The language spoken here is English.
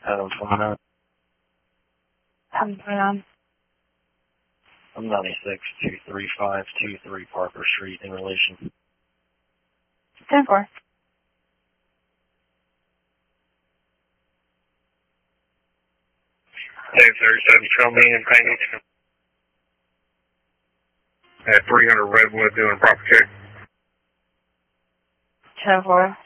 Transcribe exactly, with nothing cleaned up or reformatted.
Adam twenty-nine. Adam twenty-nine. I'm ninety-six two three five two three Parker Street in relation. ten four. ten thirty-seven, show me in Phoenix. At three hundred Redwood doing a proper check. ten four.